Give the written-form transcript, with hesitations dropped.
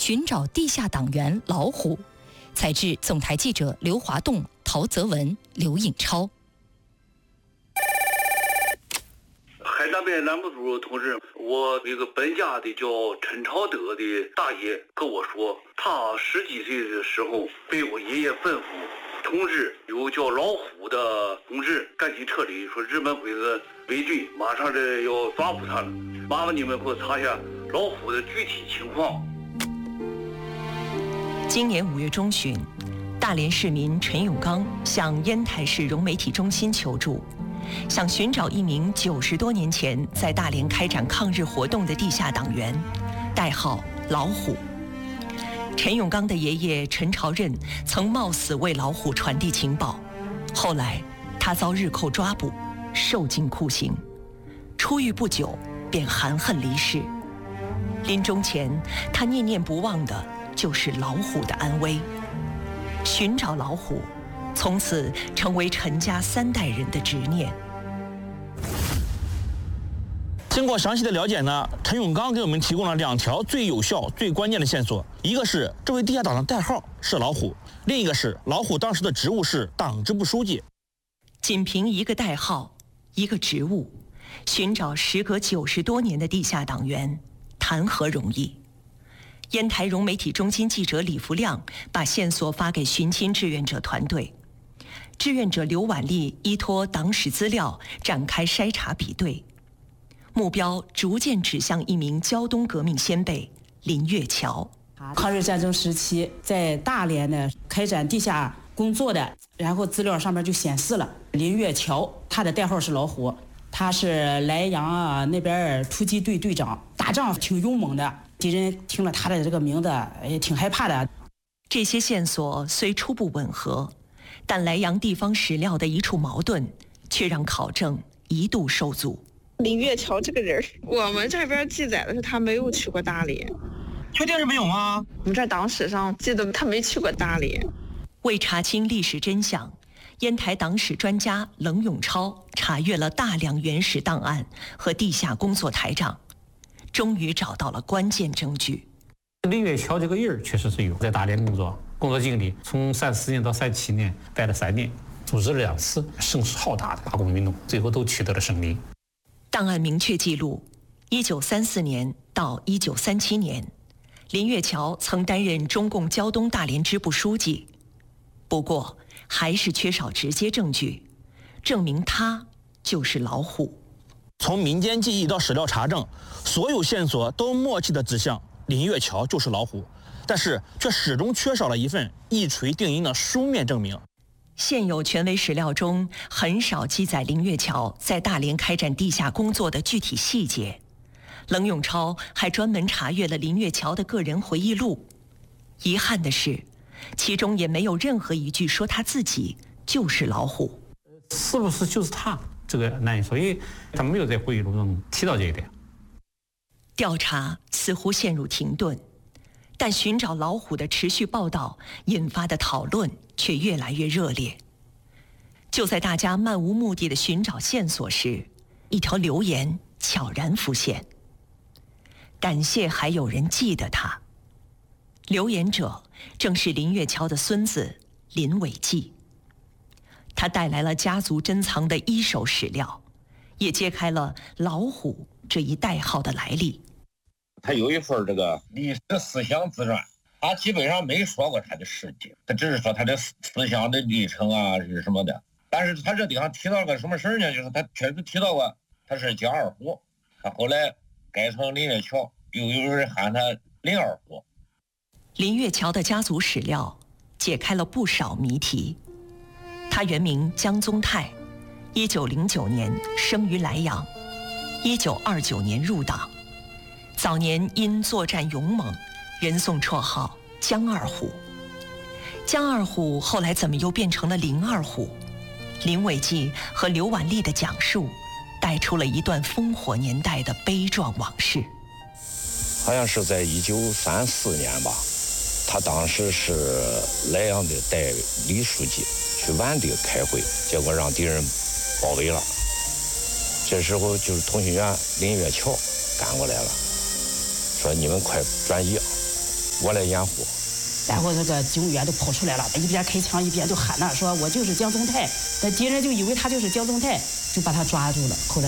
寻找地下党员老虎。采制总台记者刘华栋、陶泽文、刘颖超。 海南边南部组同志，我一个本家的叫陈朝德的大爷跟我说，他10几岁的时候被我爷爷吩咐，通知有叫老虎的同志赶紧撤离，说日本鬼子围追，马上这要抓捕他了，麻烦你们给我查一下老虎的具体情况。 今年5月中旬，大连市民陈永刚向烟台市融媒体中心求助，想寻找一名90多年前在大连开展抗日活动的地下党员，代号老虎。陈永刚的爷爷陈朝任曾冒死为老虎传递情报，后来他遭日寇抓捕，受尽酷刑，出狱不久便含恨离世。临终前，他念念不忘的就是老虎的安危。寻找老虎，从此成为陈家3代人的执念。 经过详细的了解呢，陈永刚给我们提供了2条最有效、最关键的线索，一个是这位地下党的代号是老虎，另一个是老虎当时的职务是党支部书记。 仅凭一个代号、一个职务，寻找时隔90多年的地下党员，谈何容易？烟台融媒体中心记者李福亮把线索发给寻亲志愿者团队，志愿者刘婉丽依托党史资料展开筛查比对，目标逐渐指向一名胶东革命先辈林月桥。 抗日战争时期在大连呢开展地下工作的，然后资料上面就显示了林月桥，他的代号是老虎，他是莱阳那边突击队队长，打仗挺勇猛的，敌人听了他的这个名字也挺害怕的。 这些线索虽初步吻合，但莱阳地方史料的一处矛盾却让考证一度受阻。 林月桥这个人，我们这边记载的是他没有去过大连。 确定是没有吗？ 我们这党史上记得他没去过大连。 为查清历史真相，烟台党史专家冷永超查阅了大量原始档案和地下工作台账，终于找到了关键证据。 林月桥这个人确实是有在大连工作经历，从34年到37年待了3年，组织了2次声势浩大的罢工运动，最后都取得了胜利。 档案明确记录，1934年到1937年，林月桥曾担任中共胶东大连支部书记，不过还是缺少直接证据，证明他就是老虎。 从民间记忆到史料查证，所有线索都默契地指向林月桥就是老虎，但是却始终缺少了一份一锤定音的书面证明。 现有权威史料中很少记载林月桥在大连开展地下工作的具体细节。冷永超还专门查阅了林月桥的个人回忆录，遗憾的是，其中也没有任何一句说他自己就是老虎。 是不是就是他？这个难以说，因为他没有在回忆录中提到这一点。 调查似乎陷入停顿，但寻找老虎的持续报道引发的讨论却越来越热烈。就在大家漫无目的的寻找线索时，一条留言悄然浮现：感谢还有人记得他。留言者正是林月桥的孙子林伟记。他带来了家族珍藏的一手史料，也揭开了老虎这一代号的来历。 他有一份这个历史思想自传，他基本上没说过他的事迹，他只是说他的思想的历程啊是什么的。但是他这地方提到个什么事呢？就是他确实提到过他是叫二虎，他后来改成林月桥，又有人喊他林二虎。 林月桥的家族史料解开了不少谜题。他原名江宗泰，1909年生于莱阳，1929年入党。早年因作战勇猛，人送绰号江二虎。江二虎后来怎么又变成了林二虎？林伟记和刘婉丽的讲述，带出了一段烽火年代的悲壮往事。 好像是在1934年吧，他当时是莱阳的代理书记，去皖地开会，结果让敌人包围了。这时候就是通讯员林月桥赶过来了，说你们快转移， 我来掩护。 然后这个警务员都跑出来了，一边开枪一边就喊呐，说我就是江宗泰。那敌人就以为他就是江宗泰，就把他抓住了。后来